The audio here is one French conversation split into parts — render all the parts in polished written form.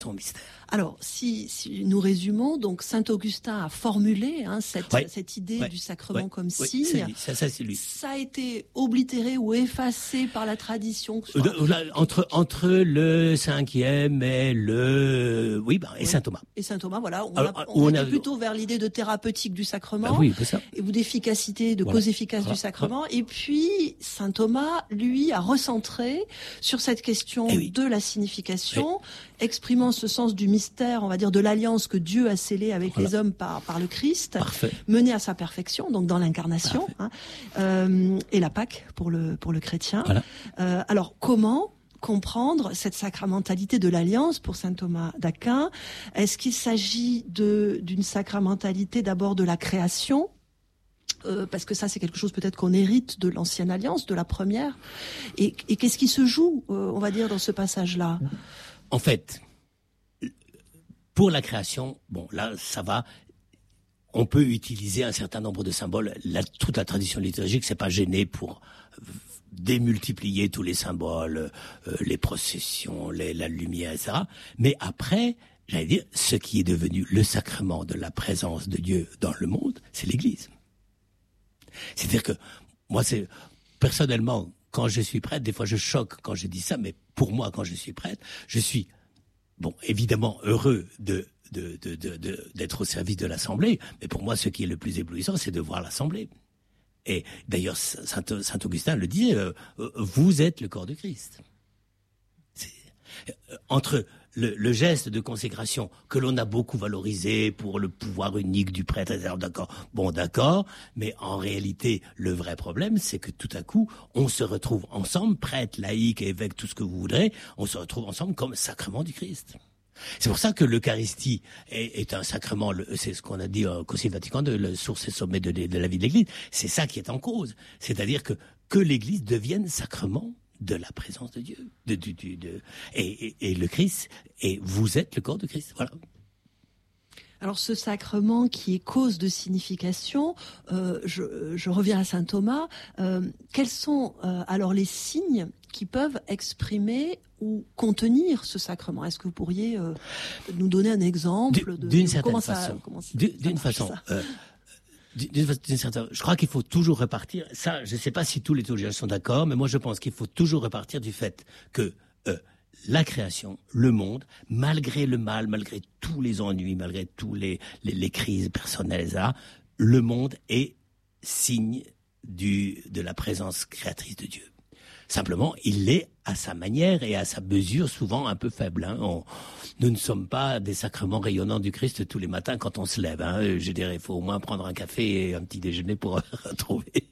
son mystère. Alors, si nous résumons, donc Saint Augustin a formulé cette idée du sacrement comme signe. C'est lui. Ça a été oblitéré ou effacé par la tradition. Entre le 5e et et Saint Thomas. Et Saint Thomas, voilà. On est plutôt vers l'idée de thérapeutique du sacrement. Et d'efficacité, de cause efficace du sacrement. Et puis, Saint Thomas, lui, a recentré sur cette question de la signification, exprimant ce sens du mystère, on va dire, de l'alliance que Dieu a scellée avec les hommes par le Christ, menée à sa perfection, donc dans l'incarnation, et la Pâque pour le chrétien. Alors, comment comprendre cette sacramentalité de l'alliance pour saint Thomas d'Aquin? Est-ce qu'il s'agit d'une sacramentalité d'abord de la création? Parce que ça, c'est quelque chose peut-être qu'on hérite de l'ancienne alliance, de la première. Et qu'est-ce qui se joue, on va dire, dans ce passage-là? En fait, pour la création, là, ça va. On peut utiliser un certain nombre de symboles. Toute la tradition liturgique s'est pas gênée pour démultiplier tous les symboles, les processions, la lumière, etc. Mais après, j'allais dire, ce qui est devenu le sacrement de la présence de Dieu dans le monde, c'est l'Église. C'est-à-dire que moi, personnellement, quand je suis prêtre, des fois je choque quand je dis ça, mais pour moi, quand je suis prêtre, je suis évidemment heureux d'être au service de l'Assemblée, mais pour moi, ce qui est le plus éblouissant, c'est de voir l'Assemblée. Et d'ailleurs, saint Augustin le disait, vous êtes le corps de Christ. Entre le geste de consécration que l'on a beaucoup valorisé pour le pouvoir unique du prêtre, etc. D'accord, mais en réalité, le vrai problème, c'est que tout à coup, on se retrouve ensemble, prêtre, laïc, évêque, tout ce que vous voudrez, on se retrouve ensemble comme sacrement du Christ. C'est pour ça que l'Eucharistie est un sacrement, c'est ce qu'on a dit au Concile Vatican II, la source et sommet de la vie de l'Église. C'est ça qui est en cause. C'est-à-dire que l'Église devienne sacrement de la présence de Dieu, et le Christ, et vous êtes le corps de Christ. Voilà. Alors ce sacrement qui est cause de signification, je reviens à saint Thomas. Quels sont alors les signes qui peuvent exprimer ou contenir ce sacrement? Est-ce que vous pourriez nous donner un exemple d'une certaine façon? Je crois qu'il faut toujours repartir. Ça, je ne sais pas si tous les théologiens sont d'accord, mais moi je pense qu'il faut toujours repartir du fait que la création, le monde, malgré le mal, malgré tous les ennuis, malgré tous les crises personnelles, etc., le monde est signe de la présence créatrice de Dieu. Simplement, il l'est à sa manière et à sa mesure, souvent un peu faible. Nous ne sommes pas des sacrements rayonnants du Christ tous les matins quand on se lève. Je dirais, il faut au moins prendre un café et un petit déjeuner pour retrouver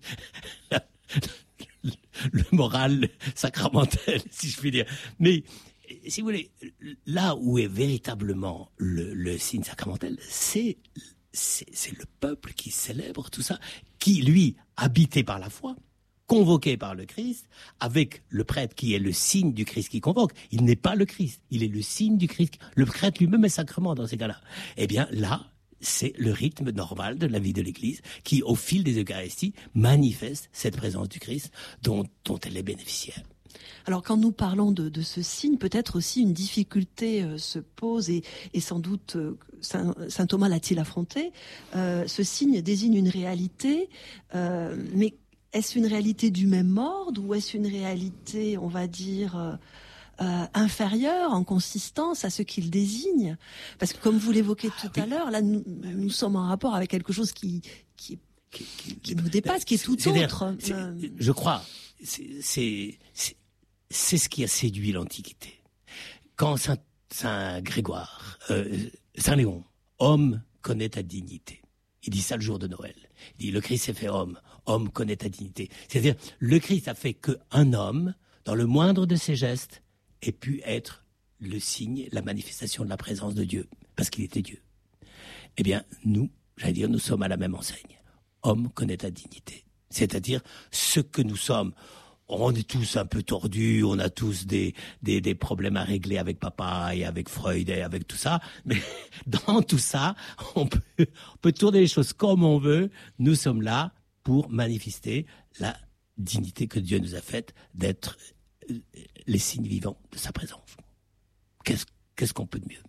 le moral sacramentel, si je puis dire. Mais, si vous voulez, là où est véritablement le signe sacramentel, c'est le peuple qui célèbre tout ça, qui, lui, habité par la foi, convoqué par le Christ, avec le prêtre qui est le signe du Christ qui convoque. Il n'est pas le Christ, il est le signe du Christ. Le prêtre lui-même est sacrement dans ces cas-là. Eh bien, là, c'est le rythme normal de la vie de l'Église qui, au fil des Eucharisties, manifeste cette présence du Christ dont elle est bénéficiaire. Alors quand nous parlons de ce signe, peut-être aussi une difficulté se pose et sans doute saint Thomas l'a-t-il affronté. Ce signe désigne une réalité, mais est-ce une réalité du même ordre ou est-ce une réalité, on va dire, inférieure en consistance à ce qu'il désigne? Parce que comme vous l'évoquez tout à l'heure, là nous sommes en rapport avec quelque chose qui nous dépasse, qui est tout autre. Je crois, c'est ce qui a séduit l'Antiquité. Quand Saint Grégoire, Saint Léon, homme connaît ta dignité. Il dit ça le jour de Noël. Il dit le Christ s'est fait homme connaît ta dignité. C'est-à-dire le Christ a fait qu'un homme, dans le moindre de ses gestes, ait pu être le signe, la manifestation de la présence de Dieu, parce qu'il était Dieu. Eh bien, nous sommes à la même enseigne. Homme connaît ta dignité. C'est-à-dire ce que nous sommes. On est tous un peu tordus, on a tous des problèmes à régler avec papa et avec Freud et avec tout ça. Mais dans tout ça, on peut tourner les choses comme on veut. Nous sommes là pour manifester la dignité que Dieu nous a faite d'être les signes vivants de sa présence. Qu'est-ce qu'est-ce qu'on peut de mieux?